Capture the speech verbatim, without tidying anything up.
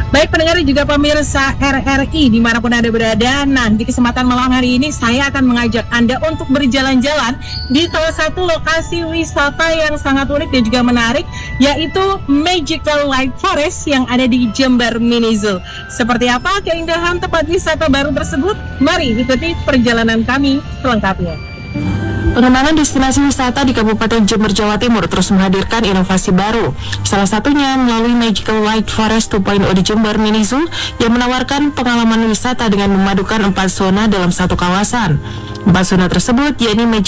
Baik pendengar dan juga pemirsa R R I dimanapun Anda berada, nah di kesempatan malam hari ini saya akan mengajak Anda untuk berjalan-jalan di salah satu lokasi wisata yang sangat unik dan juga menarik, yaitu Magical Light Forest yang ada di Jember Mini Zoo. Seperti apa keindahan tempat wisata baru tersebut? Mari ikuti perjalanan kami selengkapnya. Pengembangan destinasi wisata di Kabupaten Jember, Jawa Timur terus menghadirkan inovasi baru. Salah satunya melalui Magical Light Forest dua titik nol di Jember Mini Zoo yang menawarkan pengalaman wisata dengan memadukan empat zona dalam satu kawasan. Empat zona tersebut yakni